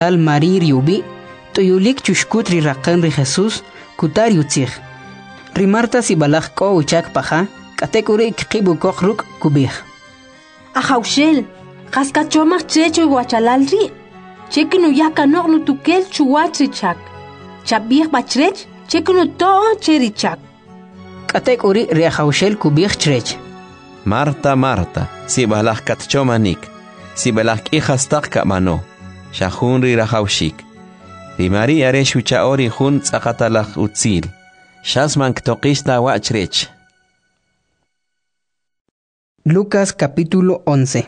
al marir yubi, tuyulik chushkut ri raqan ri Jesús, kutar yutzig. Ri Marta si balak ko uchak paja, katekuri kikibu kokruk kubig. Ajaushel, kaskachomach checho guachalal ri. Chekinu yakanok no tukel chuwatrichak. Chabig bachrech, chekinu to cherichak. Katekuri ri ajaushel kubig chrech. Marta, Marta, si balak katchomanik, si balak ihastak kamano, shahun ri rajaushik. Ri María re shuchaori hun tzakatalak utzil, shasman ktokista wachrech. Lucas capítulo 11.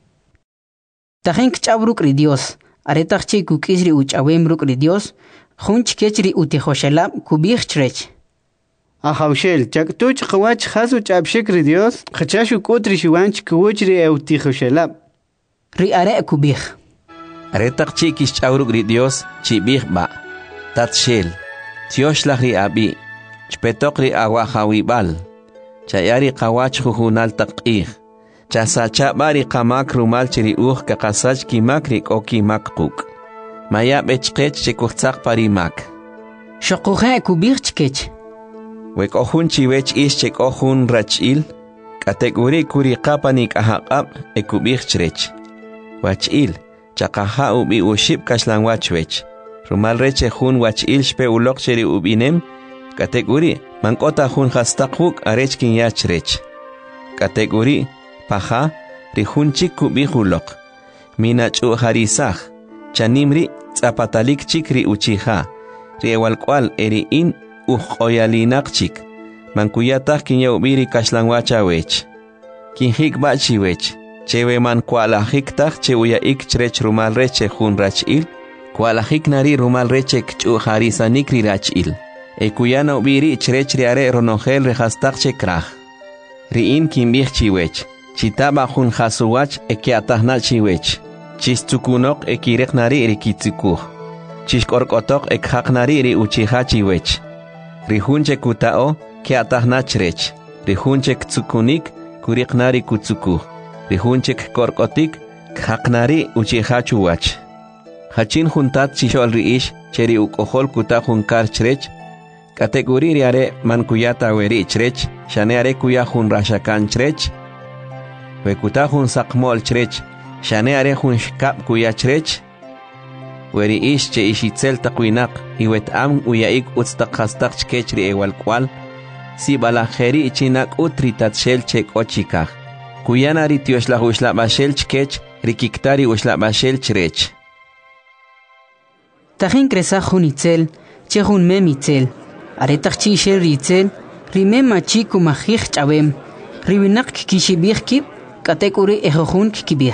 Tajen kchabruk ri Dios, aretachchi kukisri uchawembruk ri Dios, junch kechri utihoshelab kubig chrech. Ajaushel, chaktuch qawach hasu chabshik ri Dios, khachashu kutri shuwanch kuwchri eutihoshelab. Ri are kubig. Aretachchi kishchabruk ri Dios, chibig ba. Tatshel, tioshlach ri abi, chpetok ri awahawibal. Chayari qawach jujunal taq'ij. Chasachabari qamak rumal chiri kakasach kimakri oki makquk. Maya bechqech chekuchtzaq parimak. Shokuhe kubig chkech. Wek ohun chiwech ish chek ohun rachil. Kategori kuri qapanik ahaqab ekubig chrech. Wachil, chaqaha ubi ushib kashlan wachwech. Rumal reche hun wachil shpe ulok chiri ubinem. Kategori mankota hun hastaquk arechkin yachrech. Kategori paja rihun chiku bihulok. Minachu harisaj. Chanimri zapatalik chikri uchija. Riewalkwal eri in ujoyalinak chik. Mankuyataj kinyawbiri kashlanwacha wech. Kinhik bachi wech. Chewe man kualajiktaj chewuya ik chrech rumal reche hun rachil. Kualajik nari rumal reche kchu harisanikri rachil. Ekuyana ubiri chrechriare ronogel rehastakche kraj. Riin kimbich chiwech. Chitaba jun hasuwach ekiatahna chiwech. Chistukunok ekireknari rikitsikuj. Chishkorkotok ekhaknari ri uchiha chiwech. Rihunche kutao kiatahna chrech. Rihunche ktsukunik kuriknari kutsukuj. Rihunche korkotik khaknari uchiha chuwach. Hachin juntat chishol riish cheri ukohol kutahun kar chrech. Kategori riare mankuyata weri chrech, shaneare kuya hun rashakan chrech. Wekuta hun sakmol chrech, shaneare hun shkap kuya chrech. Weri ish che ishitzel taquinak, iwet am uyaik utstakastak chkechri ewalkwal. Si balajeri chinak utritat shel chek ochikaj. Kuyanari tioshla uslabashel chkech, rikiktari uslabashel chrech. Tajen kresa junitzel, chehun memitzel. Aretachchi shel ritzel, rime machi kumajij chabem, ribinak kishibig kip, katekuri ejohun kibig.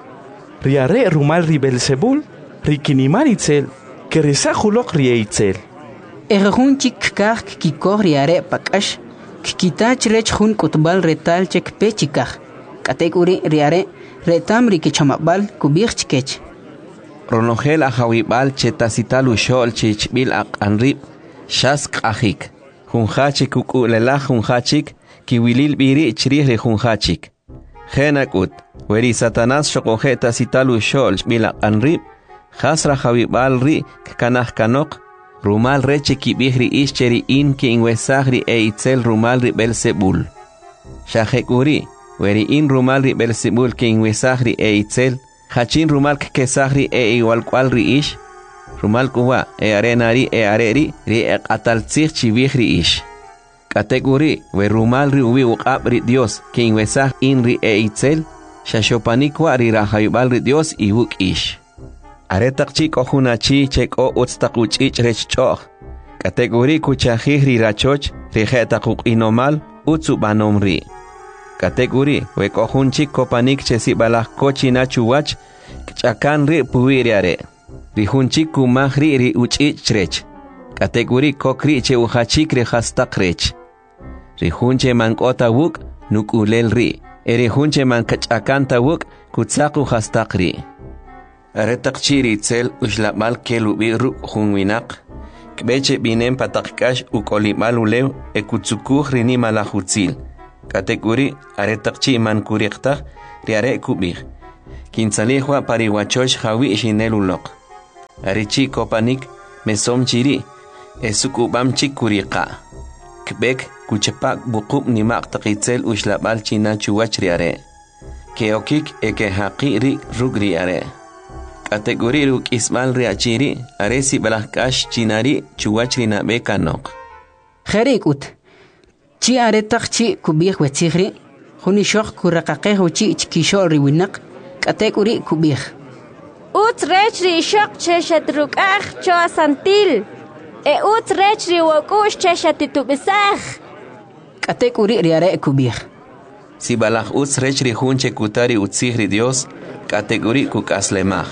Riare rumal ribelsebul, rikinimalitzel, keresajulok rieitzel. Ejohun chik kaj kikor riare pakash, kikitach rech hun kutbal retal chek pechikaj, katekuri riare retam rikichamabal kubig chkech. Ronogel ajawibal chetasital ushol chichbil anrib. Shask ahik. Junhachik ukulela junhachik, kiwilil biri chrih junhachik. Genakut, weri Satanás shokojeta sitalu shol bila anrib, hasra javibal ri kanah kanok, rumal reche kibihri ischeri in ki inwesagri itzel rumal ri Belzebul. Shahekuri, weri in rumal ri Belzebul ki inwesagri itzel, hachin rumal kesagri igual cual ri ish. Rumal kuwa arenari areri ri ataltzich chivihri ish. Kategori we rumal ri ubi uqab ri Dios que inwesaj in ri itzel shashopanikwa ri rahayubal ri Dios ibuk ish. Aretak chik ojunachi chek o utstakuch ich rechchoch. Kategori kuchajih ri rachoch ri jetakuk inomal utsubanom ri. Kategori we kohun chik kopanik chesibalaj kochina chuwach kchakan ri puiriare. Rihunchik kumahri ri uchichrech. Kategori kokri che uhachik re hastakrech. Rihunche mankota wuk nukulel ri. Erihunche mankachakanta wuk kutsaku hastakri. Aretakchiri tzel ushlamal kelubiru hunwinak. Kbeche binem patakkash ukolimal ulew ekutsukuh rini malahutzil. Kategori aretakchi mankurikta riare kubih. Kinsalihwa pariwachosh hawi shinelulok. Arichi kopanik mesom chiri esukubam chikuriqa. Kbek kuchepak buqub nimaq taqitzel ushlabal china chuwachri are. Keokik eke haqiri rugri are. Kategori ruk ismal riachiri are si balakash chinari chuwachri na bekanok. Kherikut. Chi are taqchi kubih wetsikhri. Khuni shokh kuraqaqeh uchi chkishol riwinak. Kategori kubih. Ut rechri shok cheshatruk cho santil. Ut rechri wakush cheshatitubisach. Kategori riare kubih. Si balak ut rechri hunche kutari utsikhri Dios. Kategori kukaslemach.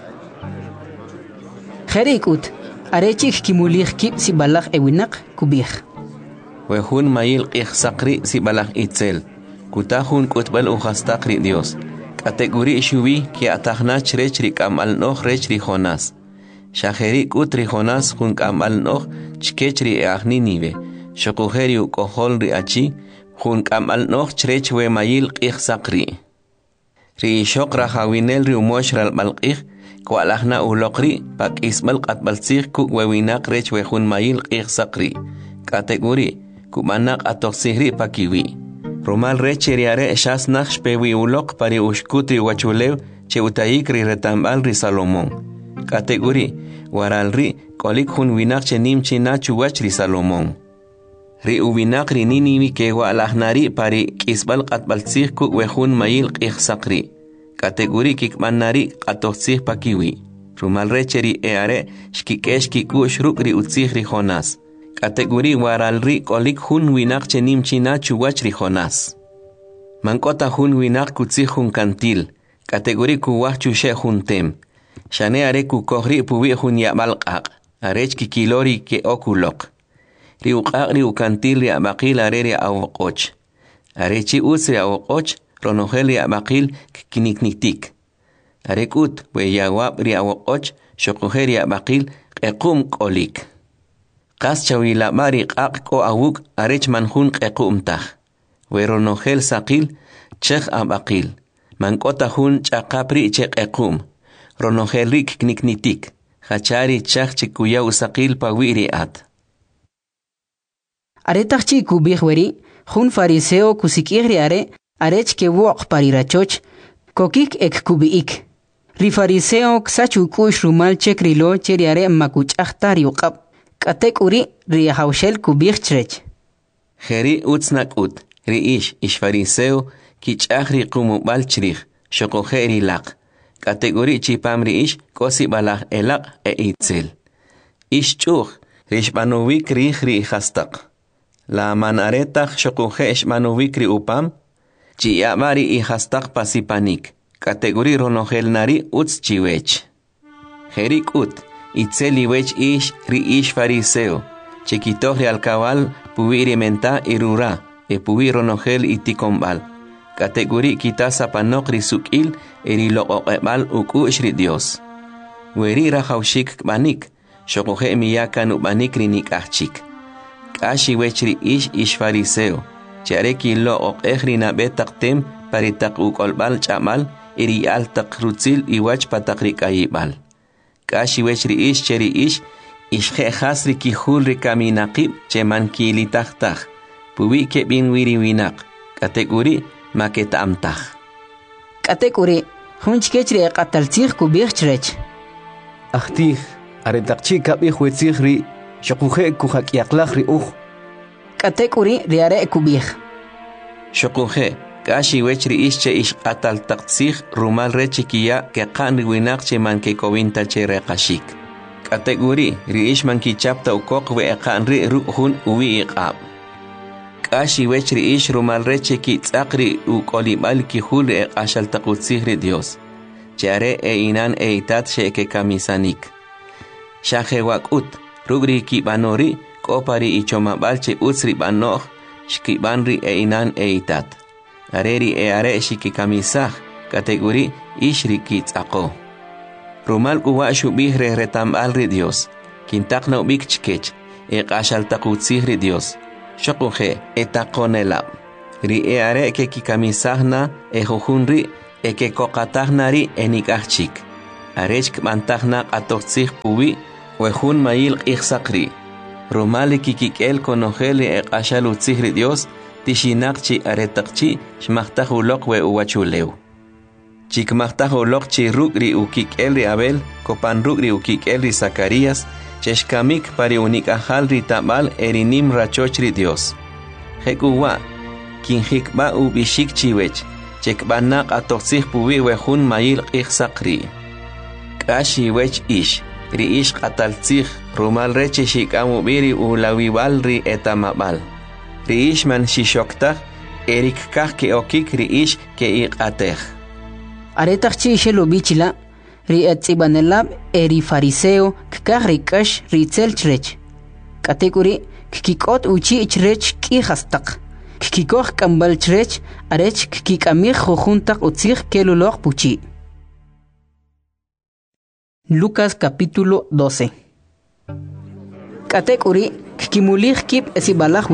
Kherikut. Arechik kimulih kip si balak ewinak kubih. Wehun mayil ikhsakri si balak itzel. Kutahun kutbal uhastakri Dios. Kategori shubi ki atahna chirechri kamal noh rechri Jonas. Shaheri kutri Jonas hun kamal noh chkechri eahni nive. Shokuheri ukoholri achi hun kamal noh chirechwe mayil ikhsakri. Ri shok rahawinel ri umoshral balqih kwalahna ulokri pak ismal qatbalsih ku wewinak rechwe hun mayil ikhsakri. Kategori kumanak atoksihri pakiwi. Romal recheriare shas nakh pewi ulok pari ushkutri wachulew che utayikri retambal ri Salomón. Kategori waral ri kolik hun winak che nimchi na chuwach ri Salomón. Ri uwinak ri niniwi ke walahnari pari kisbal qatbalsih ku wehun mayil ikhsakri. Kategori kikmanari qatoksih pakiwi. Romal recheri eare shkikeshki ku shruk ri utsih ri Jonas. Kategori waral ri kolik hun winak che nimchina chuwach ri Jonas. Mankota hun winak kutsih hun kantil. Kategori kuwach chushe hun tem. Shane are kukohri puwi hun yabalqaq. Arech kikilori ke okulok. Ri uqaq ri ukantil ri abaqil are ri awqoch. Arechi us ri awqoch ronohel ri abaqil kinikniktik. Arekut we yawab ri awqoch shokuher ri abaqil qequm kolik. Qas chawila mari qaq ko awuk arech manhun qequmtaj. Weronogel saqil chekh abaqil. Mankota hun chaqapri che qequm. Ronogel rik kniknitik. Hachari chakh chikuya usaqil pawiri at. Aretachchi kubih weri, hun fariseo kusikihri arech ke wok parirachoch, kokik ek kubiik. Ri fariseo ksachu kush rumal chekrilo cheri are makuch ahtari uqab. Katek uri ri haushel kubih chrech. Heri utsnak ut, ri ish fariseo ki chahri qumubal chrich, shokoheri laq. Kategori chipam ri ish kosi balach elaq itzel. Ish chuch, rishmanuvik ri hastak. La manaretach shokohe ishmanuvik ri upam, chi yamari hastak pasipanik. Kategori ronogel nari uts chiwech. Herik ut. Itzeli wech ish ri ish fariseo. Chiquitohri al cabal pubiri menta irura. E pubiro nogel itikombal. Kategori kitasa panok ri sukil eri lo oqebal ukush ri Dios. Weri rahaushik banik. Shokohe miyakan ubanik ri nikachik. Kashi wech ri ish fariseo. Chareki lo oqehri na betaktem paritak ukolbal chamal eri al takrutzil iwach patakri kayibal. Kashi wechri ish cheri ish he hasri ki hulri kaminaqib che mankili tahtah. Puwi ke bin wiri winak. Kategori maketa amtah. Kategori hunch kechri qataltzih kubih chrech. Ahtih aretaqchi kabih wetsikhri shokuhe kuhak yaqlahri Kategori riare kubih. Shokuhe Kashi wechri ish che ish qatal taqtsih rumal rechikiya ke qan winak che man ke kowinta che reqashik. Kategori ri ish man ki chapta ukok we qan ri ruhun uwi iqab. Kashi wechri ish rumal rechiki tsaqri ukolibal ki hul qashal taqutsih ri Dios. Chare inan itat she ke kamisanik. Shahe wakut rugri ki banori kopari ichomabal che utsri banoh shkibanri inan itat. Areri are shiki kamisah kategori ishri kitsaqo. Rumal kuwa shubih retambal ri Dios. Kintakna ubik chkech. Qashal taqutsih ri Dios. Shokuhe etaqonelab. Ri are ke kikamisahna jujunri ke kokatahnari enikachik. arech k'mantajnaq atoqtzij puwi wejun mayil q'iqsaqri rumali kikik'el konojeli eq'axal utzij ri Dios tishinaq chi aretaqchi xmajtaj uloq we uwachulew chikmajtaj uloq chi ruk' ri ukik'el ri Abel kopan ruk' ri ukik'el ri Zacarías chexkamik pari unik'ajal ri tab'al erinim rachoch ri Dios jek'uwa kinjikb'a ub'ixik chiwech chekb'anaq atoqtzij puwi wejun mayil q'iqsaqri k'ax iwech ix ri ix q'ataltzij rumal reche xik'am ub'iri ulawib'al ri etamab'al ri ix man xixoktaj erik kaj ke'okik ri ix ke'iq'atej aretaqchi ixelobichila ri etz'ibanelab eri fariseo kkaj ri k'ax ri tzelchrech k'atek'uri kkik'ot uchi'chrech k'ijastaq kkikoj k'ambalchrech arech kkik'amij jujuntaq utzij keluloq puchi' Lucas capítulo 12 K'atek'uri kkimulij kib' sibalaj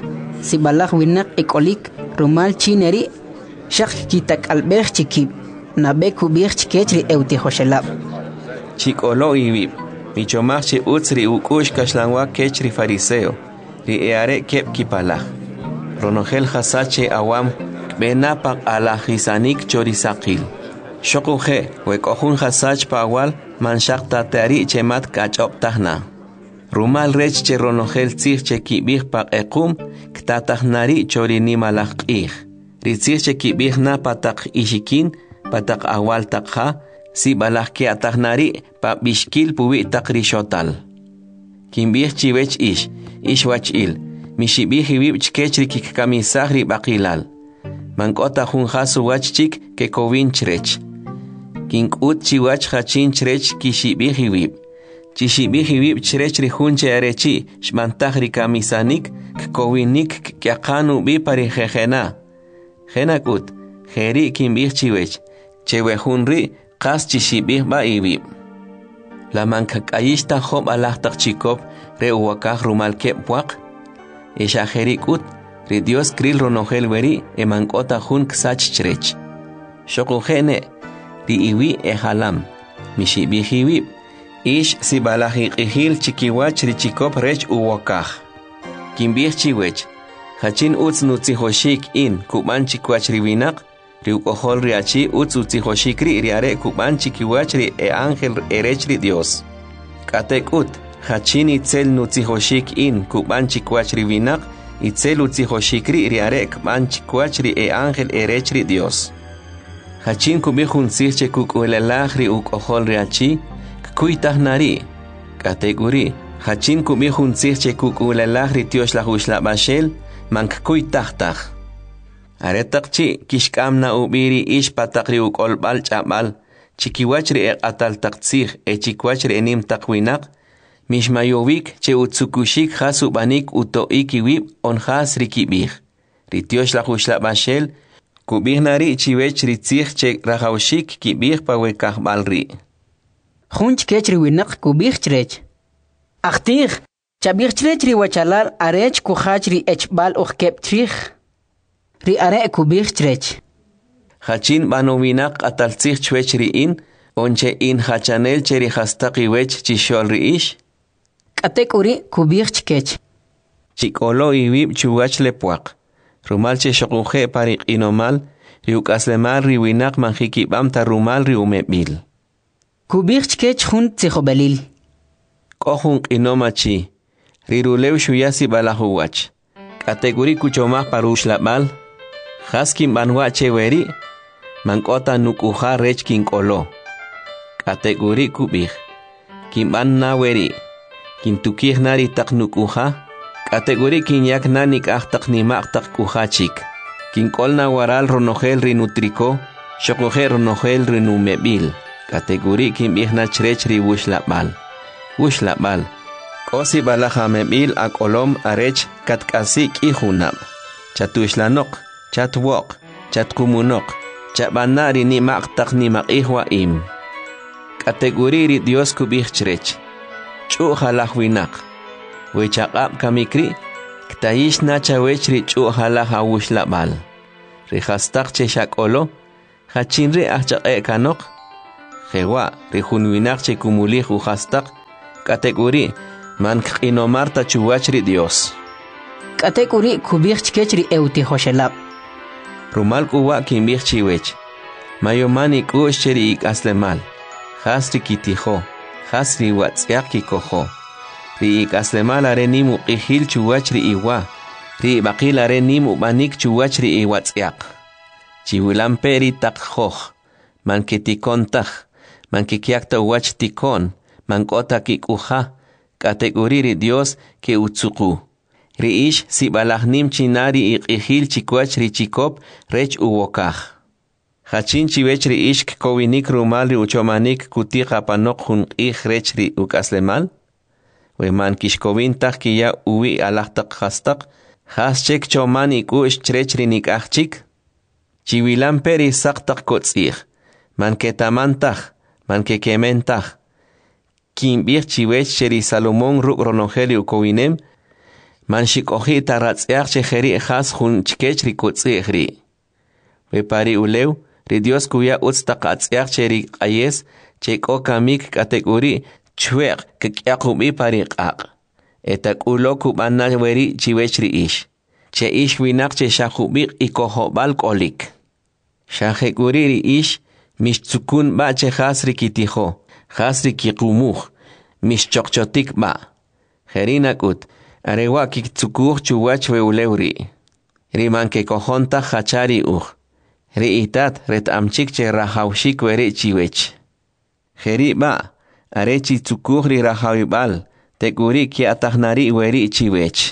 winaq ek'olik rumal chineri xaq kitak'alb'ej chikib' nab'e kub'ij chikech ri ewtijoxelab' chik'olo iwib' michomaj chi utz ri uk'ux kaxlanwa kech ri fariseo ri eare keb' kipalaj ronojel jasache awam kb'ena paq'alajisanik chorisaqil xoquje wek'ojun jasach pawal manxaq tateari chemat kach'ob'tajna rumal rech che ronojel tzij che kib'ij paq'equm ktatajnari chorinimalaj q'ij ri tzij che kib'ij na pataq ixikin pataq awal taqja sib'alaj ke'atajnari pab'ixkil puwi' taq rixotal kinb'ij chiwech ix wach'il mixib'ij iwib' chkech ri kikkamisaj ri b'aqilal mank'ota jun jasu wach chik kekowin chrech kink'ut chiwach jachin chrech kixib'ij iwib' chixib'ij iwib' chrech ri jun che arechi xb'antaj ri kamisanik kkowinik kk'yaqan ub'i pari jejena jenak'ut jeri' kinb'ij chiwech chewejun ri' qas chixib'ij b'a iwib' laman kak'ayixta job' alaj taq chikop re uwakaj rumal keb' puaq ixajeri k'ut ri Dios kril ronojel weri emank'ota jun ksach chrech xoqujene ri iwi ejalam mixib'ij iwib' ix sibalaj iq'ijil chikiwach ri chikop rech uwakaj kinb'ij chiwech jachin utz nutzijoxik in kub'an chikwach ri winaq ri uk'ojol ri achi utz utzijoxik ri are kub'an chikiwach ri ángel erech ri Dios k'atek'ut jachin itzel nutzijoxik in kub'an chikwach ri winaq itzel utzijoxik ri are kub'an chikwach ri ángel erech ri Dios jachin kub'ij jun tzij che kuk'ulalaj ri uk'ojol ri achi kkuytajnari k'atek'uri jachin kub'ij jun tzij che kuk'ulalaj ri tioxlaj uxlab'axel man kkuytajtaj aretaqchi kixk'amna ub'iri ix pataq ri uk'olb'al ch'ab'al chikiwach ri eq'atal taq tzij chikwach ri enim taq winaq mixmayowik che utzukuxik jas ub'anik uto'ik iwib' onjas ri kib'ij ri tioxlaj uxlab'axel kub'ij nari chiwech ri tzij che rajawxik kib'ij pa wekajb'al ri jun chkech ri winaq kub'ij chrech ajtij chab'ij chrech ri wachalal arech kujach ri echb'al uj keb' chij ri are kub'ij chrech jachin b'ano winaq q'atal tzij chwech ri in onche in jachanel che ri jastaq iwech chixol ri ix k'atek'uri kub'ij chkech chik'olo iwib' chuwach le puaq rumal che xoquje pari q'inomal ri uk'aslemal ri winaq manjikib'am ta rumal ri umeb'il kub'ij chkech jun tzijob'elil k'o jun q'inom achi ri rulew xuya sib'alaj uwach k'atek'uri kuchomaj par uxlab'al jas kinb'anwa' cheweri mank'ota nuk'uja rech kink'olo k'atek'uri kub'ij kinb'an na weri kintukij na ri taq nuk'uja k'atek'uri kinyak na nik'aj taq nimaq taq k'uja chik kink'ol na waral ronojel ri nutriko xoquje ronojel ri numeb'il k'atek'uri kinb'ij na chrech ri wuxlab'al k'o sib'alaj ameb'il ak'olom arech katk'asi k'i junab' chatuxlanoq chatwoq chatqumunoq chab'ana ri nimaq taq nimaq'ij wa'im k'atek'uri ri Dios kub'ij chrech ch'u' jalaj winaq wechaq'ab' kamikri ktayix na chawech ri ch'u' jalaj awuxlab'al ri jastaq che xak'olo jachin ri ajchaq'e' kanoq Jewa, rijunwinak che kumulih uhastak, kategori, man kinomarta chuwachri Dios. Kategori kubich chkechri euti hoshelab. Rumal kuwa kimbich chiwech. Mayomani kushcheri ik aslemal. Hasri kitijo, hasri watsiak kikojo. Ri ik aslemal are nimu ihil chuwachri iwa. Ri bakil are nimu banik chuwachri iwatsiak. Chiwilamperi takjoj. Man kitikon taj. Man kikiakta wach tikon. Man kota kikuja. Kategoriri Dios ke utsuku. Riish si balahnim chinari iqihil chikwach richikop rech uwokaj. Hachin chiwech riish kowinik rumal ri uchomanik kutika panok hun rech ri ukaslemal. Weman kishkovin tak kiya uwi alahtak hastak. Has chek chomani kush chrech rinik achchik. Chiwilan peri saktak kotzich. Man ketamantaj, man kekementaj. Kimbir chiwech cheri Salomón ruk ronogeli ukowinem. Man shikohi taratziach chejeri has hun chkech rikutzihri. Vepari uleu, ri Dios kuya utztaqatziach cheri ayes, cheko kamik kategori chweq kekyakubi pariqaq. Etak uloku banaweri chiwechri ish. Che ish winak che shakubik ikohobal kolik. Shahekuri ri ish, mishtzukun ba che hasri kitijo, hasri kikumuj, mishchokchotik ba. Jerinakut, arewa kiktukuj chuwach weulewri. Riman ke kojonta hachari uj. Ri itat ret amchik che rahawshik weri chiwech. Jeri ba, are chitzukuj ri rahawibal, tekuri ki atahnari weri chiwech.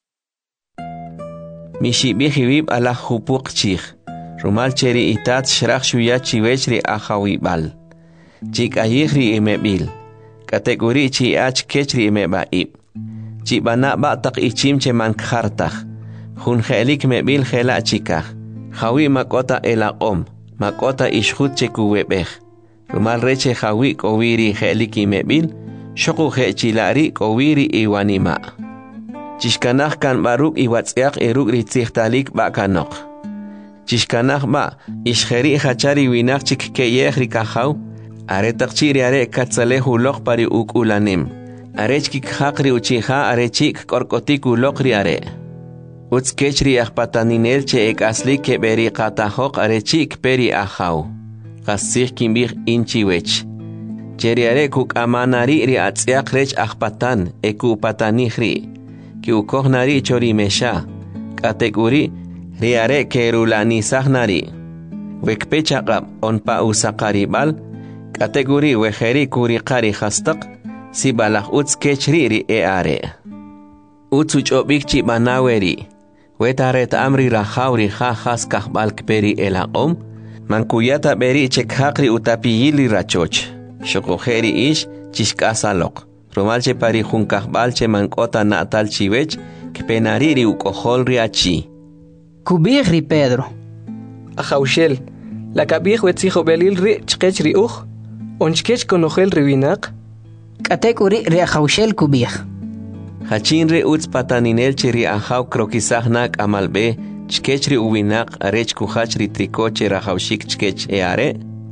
Mishibihibib ala hupuk chich. Rumal cheri itat shrach shuya chiwech ri ahawibal. Chik ayih ri imebil. Kategori chi ach kech ri imebaib. Chibana batak ichim che man khartak. Hun helik mebil hela chikah. Hawi makota elaqom. Makota ishhut che kuwebeh. Rumal reche hawi kowiri helik imebil. Shoku he chilari kowiri iwanima. Chishkanach kan baruk iwatziak eruk ritzichtalik bakanok. Chishkanach ba ishgeri hachari winak chik keyeh rikahaw. Aretak chiri are katzalehu lok pari ukulanim. Arechkik hakri uchiha arechik korkotik ulokri are. Utskechri ahpataninel che ek asli ke beri katahok arechik peri ahaw. Kasih kimbih inchiwech. Cheri are kuk amanari ri atziak rech ahpatan eku patanihri. Ki ukohnari chori mesha. Kategori ri are kerulani sahnari. Wekpechaqab onpa usakaribal. Kategori wejeri kurikari hastak. Si balak utskechri ri eare. Utsuchobik chibanaweri. Wetaret amri rahawri ha has kahbalk peri elaqom. Mankuyata beri chekhakri utapiyili rachoch. Shokojeri ish chishkasalok. Romalche pari junkahbalche mankota natal chiwech. Kpenariri ukohol riachi. Kubih ri Pedro. Ajaushel. La kabih wetzijo belil ri chkech ri uj. Onchkech konojel riwinak. Kategori ri ajaushel kubih. Hachin re utz pataninel chiri ahaw krokisahnak amalbe. Chkechri uwinak arech kuhachri trikoche rahawshik chkech eare.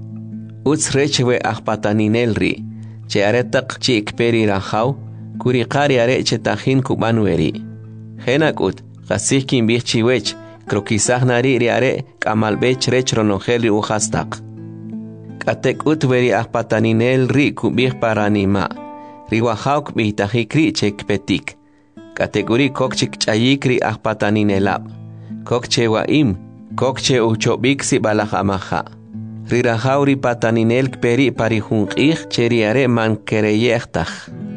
Utz rechwe ahpataninel ri. Che aretak chik peri rahaw. Kurikari are che tahin kubanweri. Henakut, kasih kimbih chiwech. Krokisahnari ri are kamalbe chrech ronogeli uhastak. Katek utveri ahpataninel ri kubih paranima. Riwahauk bihtajikri chek petik. Kategori kokchik chayikri ahpataninelab. Kokche waim, kokche uchobik si balahamaha. Rirahauri pataninel peri parihunqih cheriare man kereyechtaj.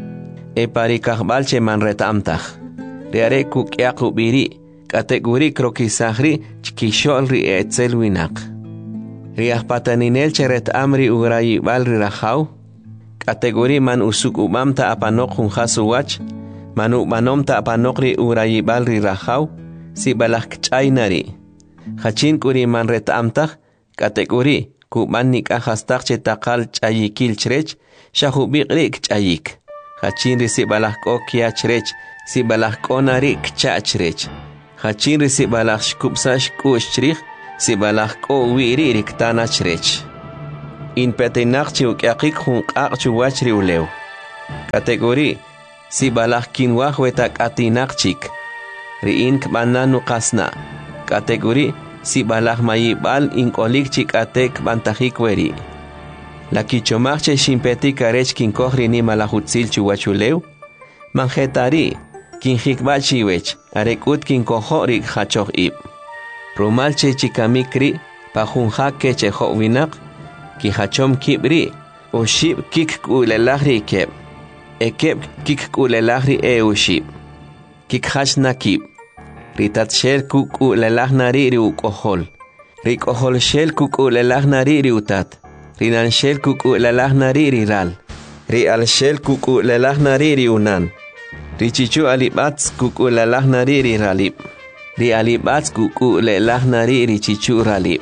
E parikahbalche man retamtaj. Riare kukyakubiri. Kategori krokisahri chkisholri etzelwinak. Riahpataninel cheret amri ugrayibal rirahaw. Kategori man usuk umamta apanok hunjasuwach. Man umanomta apanokri ugrayibal rirahaw. Si balak chaynari. Hachin kuri man retamtaj. Kategori kuman nikahastak chetakal chayikil chrech. Shahubikri chayik. Hachin risi balak okia chrech. Si balak onari kchachrech. Hachin risi balak shkupsash kush chrich. Si balak ko wiri riktana chrech. in petenak chi ukiakik hun qaq chuwach ri ulew. Kategori si balak kinwah wetak atinak chik. Riin kbananu kasna. Kategori si balak mayibal in kolik chik atek bantajik weri. La kichomach che shimpetik arech kinkohri ni malahutsil chuwachulew. Manjetari kinjikbal chiwech arekut kinkohorik hachoh ib. Rumal che chikamikri pajunjak ke che winak ki hachom kibri ushib kik kulelahri keb ekeb kik kulelahri ushib kik hashna kib ritat shel kulelahnari ri ukohol rikohol shel kulelahnari ri utat rinan shel kulelahnari ri ral ri al shel kulelahnari ri unan richichu alibats kulelahnari ri ralib ri alibats kulelahnari ri chichu ralib.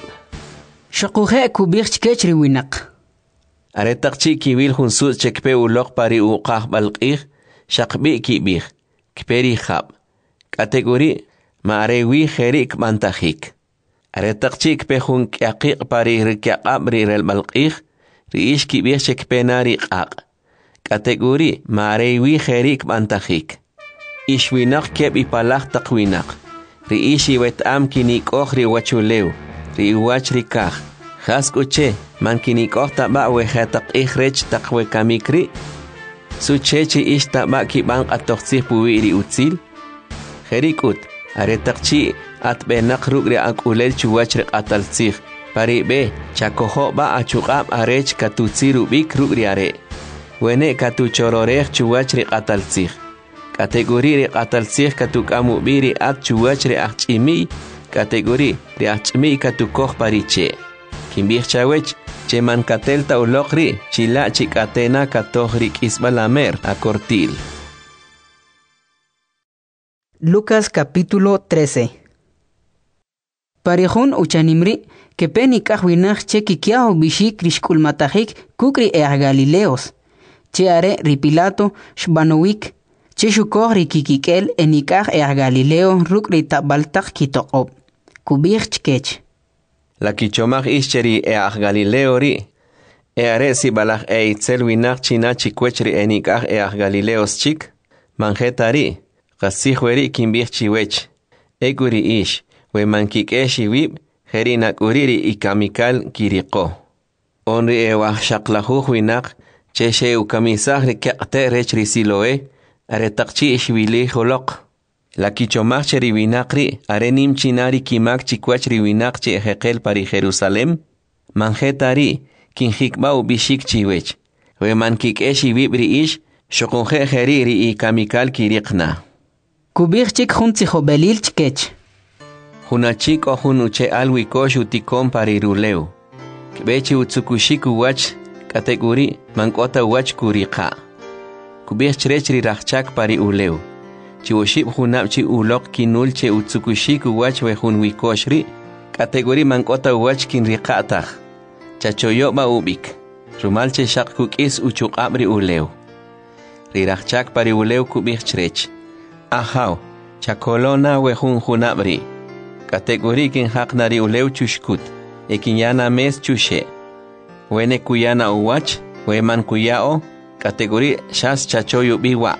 شقوخه كوبيخ كيتري وينق أريتق تشي كيويل خنسوس تشكبي ولوق باري وقاخ بالقيخ شقبي كيبيخ كبيري خاب كاتيجوري ما أريوي خيريك منتخيك أريتق تشي كبي خن كيقيق باري ركيقاب ريرل بالقيخ ريش كيبيخ شكبي ناري قاق كاتيجوري ما أريوي خيريك منتخيك إيش وينق كيب إبالاخ تقوينق ريشي ويتأم كينيك أخري وچوليو riwach rikaj jaskuche mankinikoh taba wejatak ihrech takwe kamikri suchechi ish taba kiban atoxsi puwiri utzil jerikut aretakchi atbenak rugri akulel chuwach riqataltzij paribe chakojo ba achuqab arech katutsiru bik rugri are wene katuchororej chuwach riqataltzij kategori riqataltzij katukamu biri at chuwach riachchimi kategori riachmi katukoj pariche kimbich chawech che mankatelta ulokri chila chikatena katojri kisbalamer a cortil. Lucas capítulo 13. Parejun uchanimri que penikaj winaj che kikiao bishik rishkulmatajik kukri Galileos che are ripilato shbanowik che shukoj rikikikel enikaj Galileo rukri tabaltaj kitoqob kubich chkech. La kichomaj ischeri Galileo ri are si balaj itzel winaj china chikwechri enikaj Galileos chik manjetari qasijweri kimbich chiwech eguri ish we mankikeshi wib herina kuriri ikamikal kiriko onri ewah shaqlajuj winaq cheshe ukamisaj rikaqte rech risiloe aretaqchi ishwili joloq la kichomaj cheri winaqri arenim chinari kimak chikwach riwinaq che ejeqel pari Jerusalem manjetari kinjikbau bishik chiwech we mankikeshi wibri ish shoqonje heriri ikamikal kiriqna kubich chik juntsijo belil chkech Hunachik o hunuche alwikosh utikon pariruleu. Kbechi utsukushiku wach kategori mankota wach kurika. Kubich chrechri rachak pari uleu. Chiwoship hunapchi ulok kinulche utsukushiku wach we hunwikoshri. Kategori mankota wach kinrikatach. Chachoyoba ubik. Rumalche shakukis uchukabri uleu. Rirachak pari uleu kubich chrech. Ahau. Chakolona we hunabri. Kategori kin haknari uleu chushkut, ekinyana mes chushe. Wene kuyana uwach, weman kuyao, kategori shas chachoyu biwa.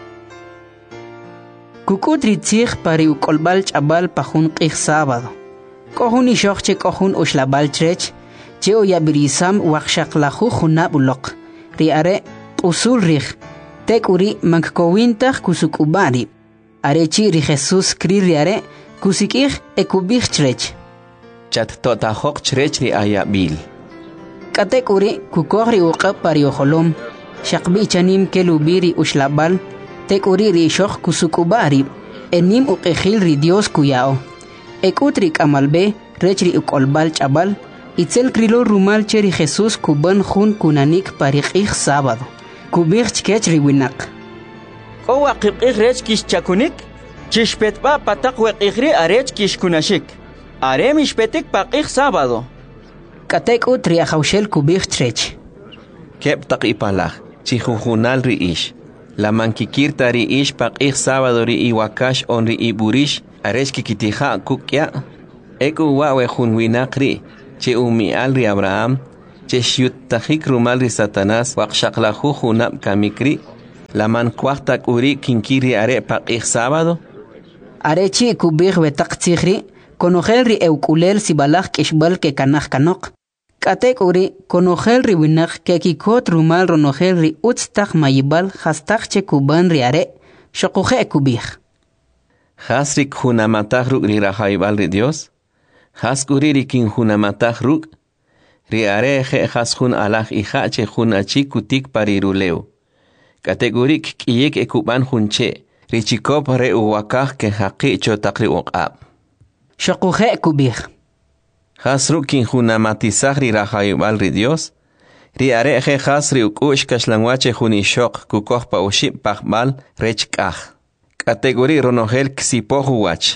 Kukutri tzig pari ukolbal chabal pajun qij sábado. Kohun ishokche kohun ushlabal trech, che oyabirisam wakshaqlahu junab ulok. Riare usul rij, tekuri mankowintach kusukubari. Arechi ri Jesus kri riare, kusikih ekubih chrech. Chat totajok chrech ri ayabil. Katekuri kukohri uqab pari oholom. Shaqbi chanim kelubiri ushlabal. Tekuri ri shokh kusukubari. Enim uqejil ri Dios kuyao. Ekutri kamalbe rech ri ukolbal chabal. Itzel krilo rumal cheri Jesus kuban jun kunanik pari qij sábado. Kubih chkech ri winak. Owa qibqij rech kish chakunik? Chishpetba patak weqigri arech kishkunashik. Are mishpetik paqig sábado. Katek utri ajaushel kubich trech. Kep tak ipalaj, chijujunal ri ish. La mankikirta ri ish paqig sábado ri iwakash on ri iburish arech kikitija kukya. Eku wawe junwinakri, chi umial ri Abraham, cheshyut tajik rumal ri Satanás waqshaqlahu hunab kamikri laman kwaqtak uri kinkiri are paqih sábado Arechi kubih betaq tzihri konojel ri eukulel sibalaj kishbal ke kanaj kanok. Katek uri konojel ri winaq ke kikot rumal ronojel ri utstak mayibal hastak che kuban ri are shokuje kubih. Hasrik hunamatah ruk ri rahaibal ri Dios. Haskuri ri kin hunamatah ruk. Ri are je haskun alaj ija che hunachi kutik pariruleu. Kategorik kiyek ekuban hunche. Richikop re uwakah ke haqi chotakri uqab. Shokuje kubih. Hasruk kin hunamatizah ri rahaibal ri Dios. Ri are je hasri ukush kashlangwache hunishok kukoh pa uship pahbal rechkah. Kategori ronogel ksipohu wach.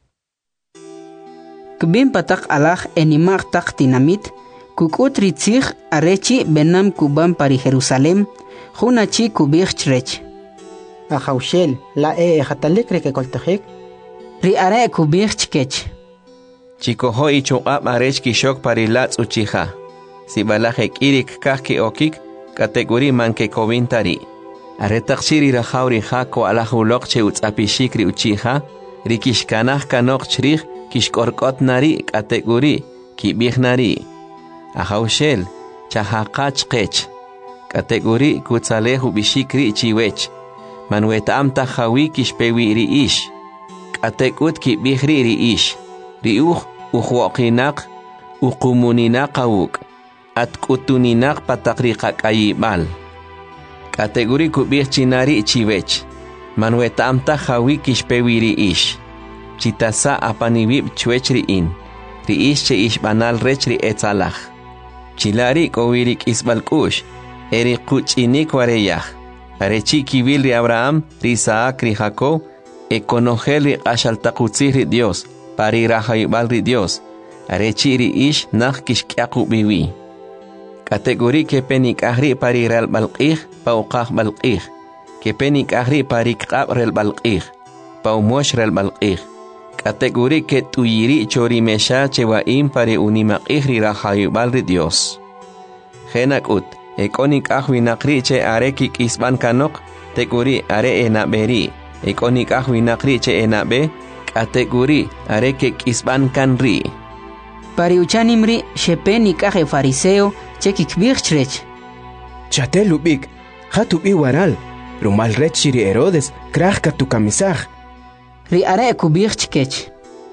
Kubin patak alaj enimag tak tinamit. Kukut ritzig arechi benam kuban pari Jerusalem. Hunachi kubih chrech. Ajaushel, la jatalik re que coltajek. Ri are kubih chkech. Chikoho ichuqab arech kishok parilats uchija. Si balajek irik kahki okik, kategori manke kovintari. Aretakshiri rajauri jako alajulok che utzapishikri uchija, rikishkanaj kanok chrij kishkorkot nari kategori kibih nari. Ajaushel, chahaqach qech. Kategori kutzalehu bishikri chiwech. Manuetam tajawi kishpewi ri ish. Katekut kibihri ri ish. Riuj uhuoqinak uqumuninaq awuk. Atkutuninaq patakriqak ayibal. Kategori kubih chinari chiwech. Manuetam tajawi kishpewi ri ish. Chitasa apanibib chwech ri in. Ri ish che ish banal rech ri etzalaj. Chilari kowirik isbalkush. Eri kuchinik wareyaj. Arechi kibil ri Abraham, ri Isaac, ri Jacob, ekonogel ri ashaltakutzih ri Dios, pari rahaibal ri Dios, arechi ri ish nach kishkiaku biwi. Kategori ke penik ahri pari real balqih, pauqah balqih, ke penik ahri pari kqab real balqih, paumosh real balqih. Kategori ke tuyiri chori mesha chewaim pari unimaqih ri rahaibal ri Dios. Genakut. Ekonik ahwinakri che are kik isban kanok, tekuri are enaberi. Ekonik ahwinakri che enabe, kateguri are kik isban kanri. Pariuchanimri shepenik ahe fariseo che kikbih chrech. Chate lubik, hatubi waral, rumal rech shiri Herodes, krach tu kamisaj. Ri are kubih chkech.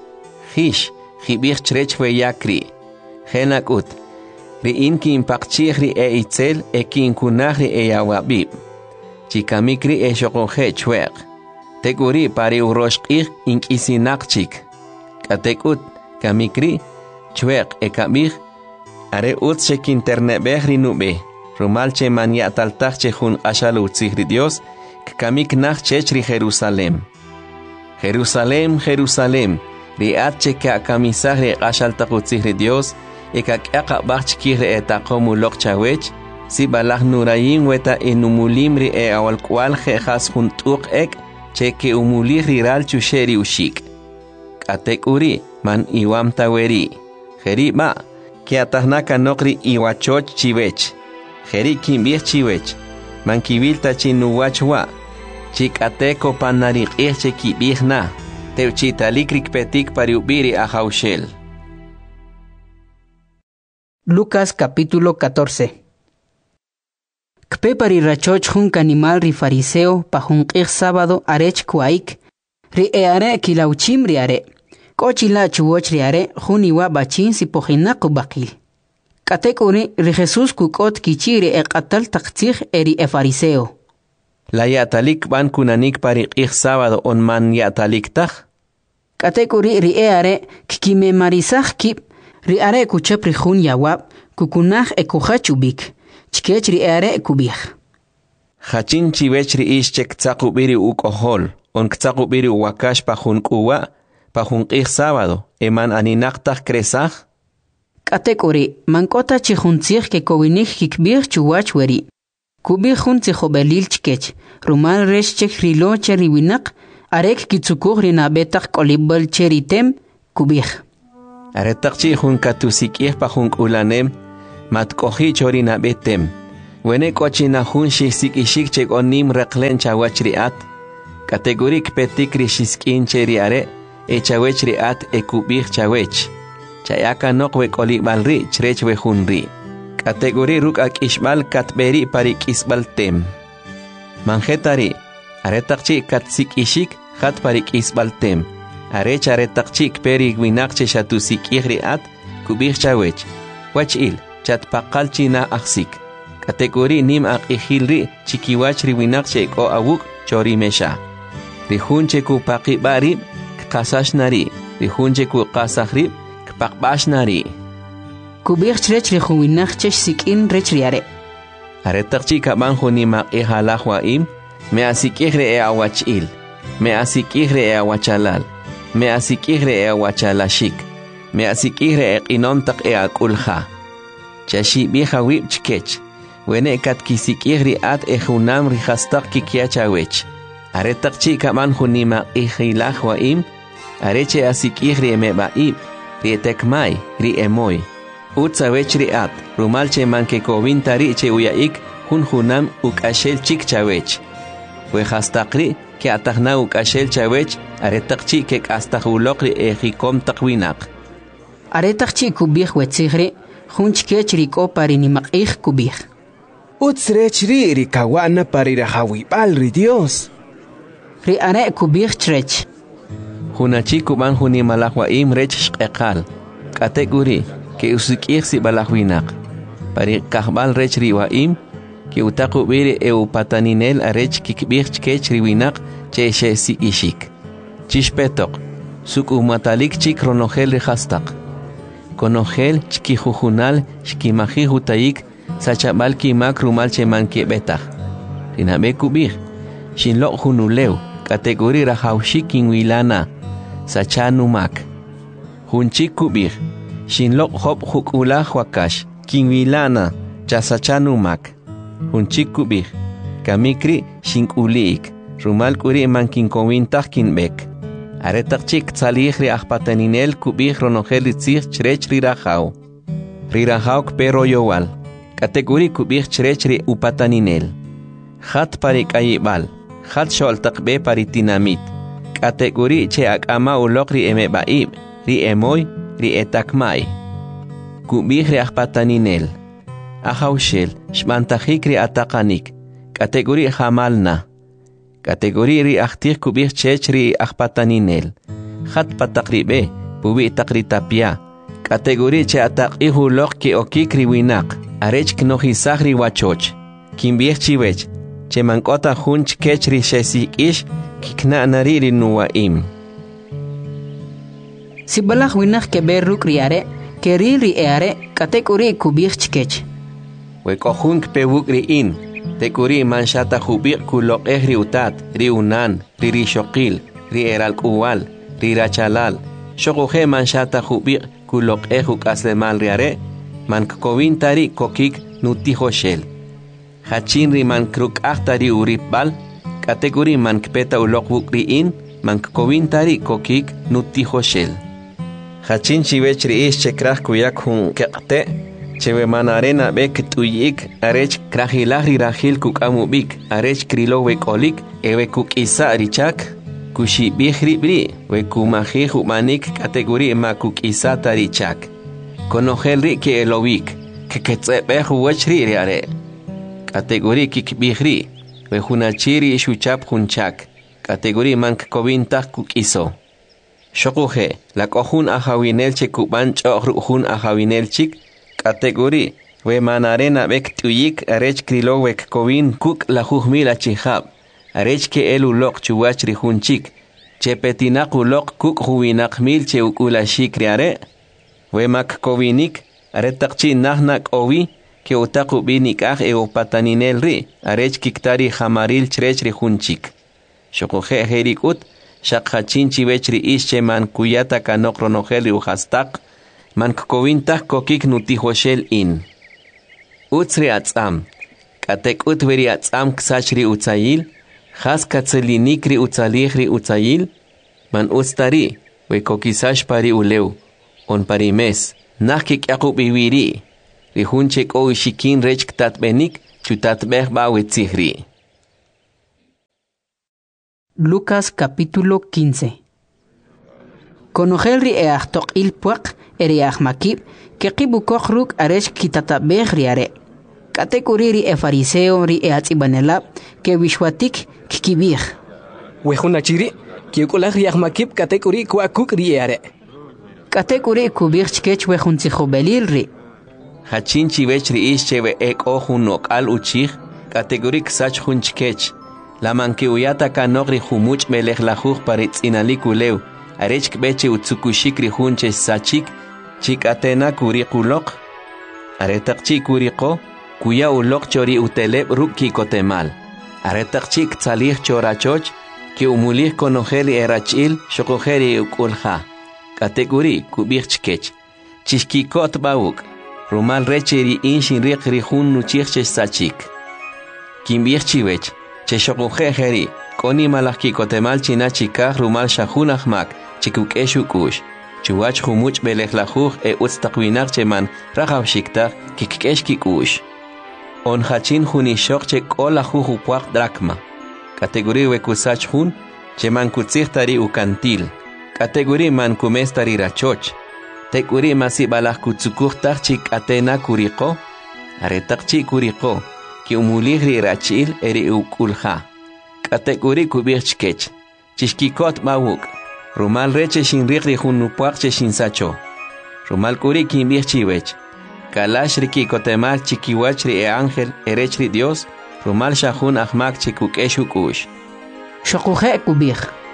Hish, hibih chrech yakri. Genakut. Ri inki impakchihri e itzel e kinkunahri e yawabib. Chikamikri e shokoje chweq. Tekuri pari uroshqih inkisinakchik. Katekut kamikri chweq e kamih. Are utse kinternebehri nube. Rumalche manyataltachche hun ashalu utzihri Dios. Kamik nach chechri Jerusalem. Jerusalem, Jerusalem. Ri atche ka kamisahri ashaltakutzihri Dios. Eka bachkire etakomu lokchawech, si balah nurayin weta enumulimri e awalkwal jejas juntuk ek, cheke umulihri ral chusheri ushik. Katek uri, man iwam taweri. Jeri ma, que atahnaka nokri iwachoch chiwech. Jeri kimbih chiwech, man kibilta chinuwachwa. Chikateko panarik eche kibihna, teuchitalikrik petik pariubiri ajaushel. Lucas capítulo 14. Kpe pari rachoch hun animal ri fariseo pa hun sábado arech kuaik. Ri eare kilauchim ri are. Kochila chuoch ri are hun iwa bachin si pojinaku bakil. Katekuri ri Jesus kukot kichiri e qatal taqtich eri e fariseo. La yatalik ban kunanik pari sábado on man yatalik taj. Katekuri ri eare kikime marisaj kip. Ri are kuchep ri hun yawab, kukunaj e kuchachubik. Chkech ri are kubih. Hachin chiwech ri ish chek tzakubiri ukohol, on ktzakubiri wakash pa hun kuwa, pa hun sábado, eman aninaktaj kresaj. Katekuri, mankota chihuntzich ke kowinik kikbih chuwach weri. Kubih hun tzihobelil chkech, rumal resh chek rilo cheri winak, arek kitsukuh ri nabetak kolibel cheritem, kubih. Aretakchi hun katusik pa hun ulanem, matkohi chorina betem. Wene kochina hun sikishik chek onim reklen chawachriat. Kategorik petik rishiskin cheriare, echawechriat ekubich chawech. Chayaka nokwe kolibalri chrechwe hunri. Kategori ruk ak ishbal katberi parik isbal tem. Manjetari, aretakchi katsik ishik, hat parik isbal tem. Arech aretakchik perik winakche shatusik ihriat, kubich chawech. Wachil, chat pakalchina aksik. Kategori nim ak ihilri, chikiwachri winakche ko awuk, chori mesha. Rihunche ku pakibari, kasashnari. Rihunche ku kasakhrib, pakbashnari. Kubich chrech rihuinach sikin rechriare. Aretakchi kabanjo ni mak ihalahwaim, me asikihre e awachil, me asikihre e awachalal, me asikihre e awachalashik, me asikihre e inontak e akulha. Chashi biha wib chkech, wene kat kisikihri at e hunam rihastak kikiachawech. Aretakchi kabanjo ni mak ihilahwaim, areche asikihre me baib, rietekmai, riemoy. Utsawech at, rumalche manke kovintari che uyaik, hunam ukashel chik chawech. Wehastakri, ke atahna ukashel chawech, aretakchi ke astahulokri ejikom takwinak. Aretakchi kubich wetzigri, hunchkech riko parinimak kubich. Utsrechri rikawana parirahawibal ri Dios. Ri are kubich chrech. Hunachi kuban hunimalahwaim rech shqeqal. Kategori. Que usikir si balahwinak. Pari kahbal rech riwaim, que utaku bire pataninel arech kikbich kech riwinak che si ishik. Chishpetok, suk matalik chik ronogel rehastak. Konogel chkijujunal shkimaji hutaik, sachabal kimak rumal che manke betach. Rinabe kubich, shinlok hunuleu, kategori rahaushik inwilana, sachanumak. Hunchik kubich, Shinlok hop hukula wakash, kinwilana, chasachanumak. Hunchik kubich, kamikri shinkulik, rumal kuri mankinkowintach kinbek. Aretakchik tzalihri ahpataninel kubich ronogelitzich chrech rirahau. Rirahau kpero yowal. Kategori kubich chrechri upataninel. Hat parik ayibal, hat sholtakbe paritinamit. Kategori che akama ulokri emebaib, ri emoy, ri etakmai. Kubich ri ahpataninel. Ahaushel, shmantajik ri atakanik. Kategori hamalna. Kategori ri ahtir kubich chech ri ahpataninel. Hat patakribe, pubi takritapia. Kategori che atak ihulok ki okik ri winak. Arech knohisach ri wachoch. Kimbich chiwech. Che mankota hunch kech ri shesik ish, kikna nari ri nuwaim. Si balah winach keberuk riare, keri riare, kategori kubich chkech. Wekohunk pewuk ri in, tekuri manshata hubik kulok ri utat, ri unan, ri rishokil, ri eralkuwal, ri rachalal. Shokuhe manshata hubik kulok huk aslemal riare, mankkovintari kokik nutihoshel. Hachin ri mankruk ahtari uripbal, kategori mankpeta ulok ri in, mankkovintari kokik nutihoshel. Hachin chivech ri ish chekrach kuyak hun kekte, chewe manarena bek tuyik, arech krahilahri rahil kuk amubik, arech krilo wekolik, ewe kuk isa richak, kushi bihri bri, we kumahi humanik kategori ma kuk isa tarichak. Konogel ri ke elowik, ke ketzebehu wachri riare. Kategori kik bihri, we hunachiri shuchap hunchak, kategori mank kovintak kuk iso. Shokuhe, la kohun ahawinel chekuban chohun ahawinel chik, kategori, we manarena bek tuyik arech krilo wek kovin kuk la juhmila chihab, arech ke elulok chuwach rihun chik, chepetinak ulok kuk huwinak mil che ukula shikriare, we mak kovinik, aretakchi nahnak owi, ke utaku binik ah pataninel ri, arech kiktari hamaril chrech rihun chik. Shokuhe herikut, Shakachin chivechri ische man kuyata kanok ronogeli uhastak, man kkovintach kokik nutihoshel in. Utsri atzam, katek utveri atzam ksachri utzayil, has katzelinikri utzalihri utzayil, man ustari, we kokisash pari uleu, on parimes, nakik yakub iwiri, Rihun cheko ishikin rech ktatbenik chutatbeh ba wetzihri. Lucas capítulo 15. Conogel ri eachtok il puak eriach makib que kibukok ruk aresh kitatabeh riare. Katekuri ri fariseo ri eatzibanela que wishwatik kikibih. Wehunachiri que ukolach riach makib katekuri kuakuk riare. Katekuri kubih chkech wehuntzihobelil ri. Hachin chivech ri ischewe eko hunok al uchich kategori ksach hun chkech. La manke uyata kanogri humuch melech lajuch paritz inalikuleu. Arech kbeche utsukushik ri hunche sachik chik atena kuri kulok. Aretak chik kuriko kuya ulok chori uteleb ruki kotemal. Aretak chik tsalih chorachoch ki umulih konogeli erachil shokogeri ukulha. Kategori kubich chkech. Chishkikot bauk. Rumal recheri inshin riq rihun nuchich sachik. Kimbich chiwech, cheshokujeheri, koni malaki kotemal chinachikah rumal shahunahmak, chikukeshukush. Chuwach humuch belejlajuj utztakwinak cheman rajabshiktak kikeshkikush. Onhachin hunishok chekolajuj upuak drakma. Kategori wekusach hun, cheman kutsihtari ukantil. Kategori man kumestari rachoch. Tekuri masi balah kutsukuhtak chik atena kuriko, aretak chik kuriko, ki umulihri rachil eri ukulha. Katekuri kubirchkech, chishkikot bawuk, rumal reche shinrikri hunupuak che shinsacho. Rumal kuri kimbirchiwech, kalash riki kotemal chikiwachri ángel erechri Dios, rumal shahun ahmak chikukeshukush. Shokuhe kubir.